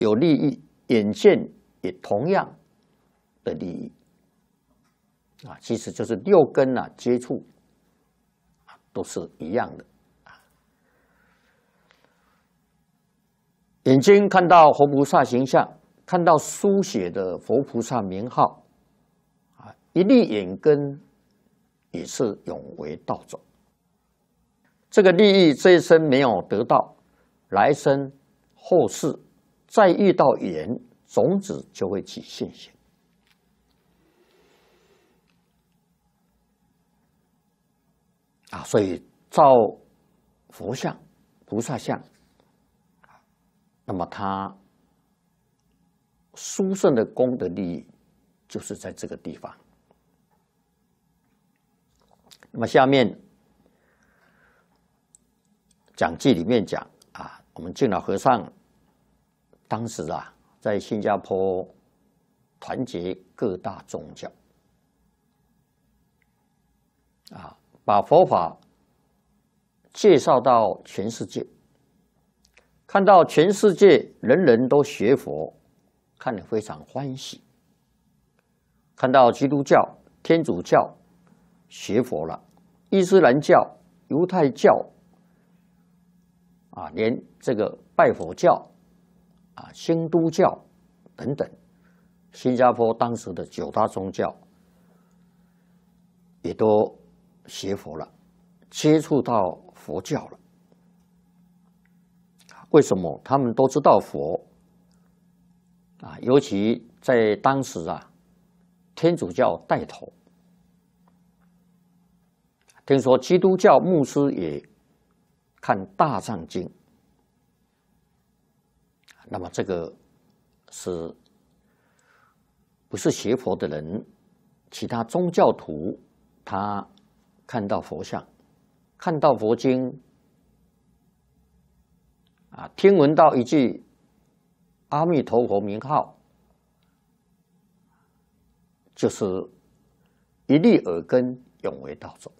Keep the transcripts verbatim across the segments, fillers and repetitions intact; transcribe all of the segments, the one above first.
有利益，眼见也同样的利益啊，其实就是六根啊接触都是一样的啊。眼睛看到活菩萨形象，看到书写的佛菩萨名号啊，一粒眼根也是永为道种。这个利益这一生没有得到，来生后世再遇到缘，种子就会起现行。啊，所以照佛像、菩萨像，那么他殊胜的功德利益就是在这个地方。那么下面讲记里面讲啊，我们净老和尚当时啊，在新加坡团结各大宗教，啊，把佛法介绍到全世界，看到全世界人人都学佛，看得非常欢喜。看到基督教、天主教学佛了，伊斯兰教、犹太教，啊，连这个拜佛教、啊新都教等等，新加坡当时的九大宗教也都学佛了，接触到佛教了。为什么？他们都知道佛啊，尤其在当时啊，天主教带头，听说基督教牧师也看《大藏经》，那么这个是不是学佛的人？其他宗教徒他看到佛像，看到佛经，啊，听闻到一句阿弥陀佛名号，就是一粒耳根，永为道种。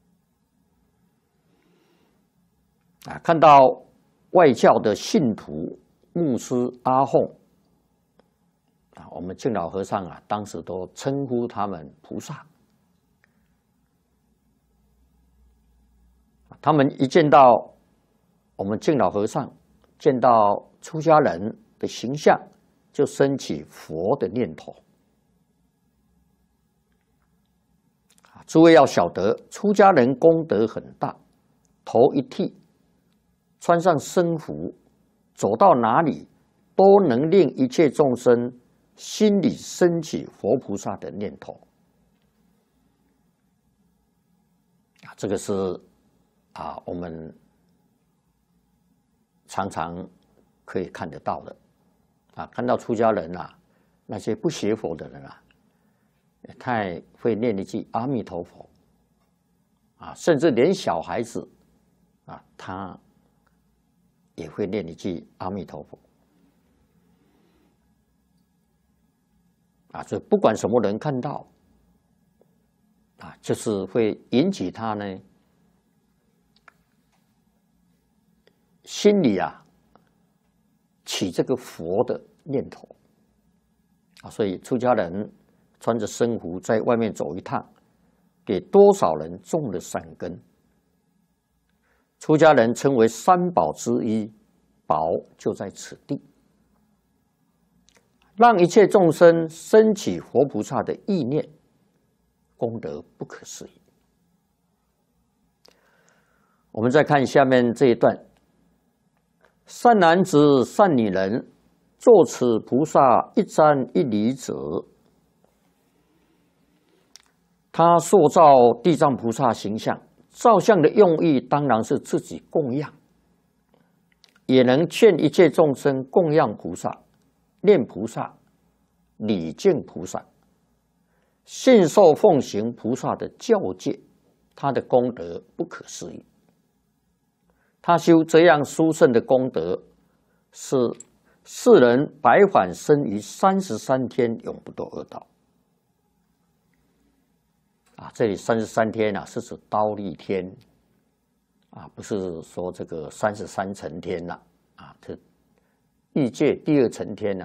啊，看到外教的信徒牧师阿訇，啊，我们净老和尚啊，当时都称呼他们菩萨。他们一见到我们净老和尚，见到出家人的形象，就升起佛的念头。诸位要晓得，出家人功德很大，头一剃，穿上僧服，走到哪里都能令一切众生心里升起佛菩萨的念头。啊，这个是啊，我们常常可以看得到的啊，看到出家人啊，那些不学佛的人啊，太会念一句阿弥陀佛啊，甚至连小孩子啊，他也会念一句阿弥陀佛啊，所以不管什么人看到啊，就是会引起他呢心里啊起这个佛的念头啊，所以出家人穿着僧服在外面走一趟，给多少人种了善根。出家人称为三宝之一，宝就在此地，让一切众生升起佛菩萨的意念，功德不可思议。我们再看下面这一段：善男子、善女人，作此菩萨一瞻一礼者，他塑造地藏菩萨形象，造像的用意当然是自己供养，也能劝一切众生供养菩萨、念菩萨、礼敬菩萨，信受奉行菩萨的教诫，他的功德不可思议。他修这样殊胜的功德，是世人百返生于三十三天，永不堕恶道。啊，这里三十三天啊，是指忉利天啊，不是说这个三十三层天呐啊，这欲界第二层天呐、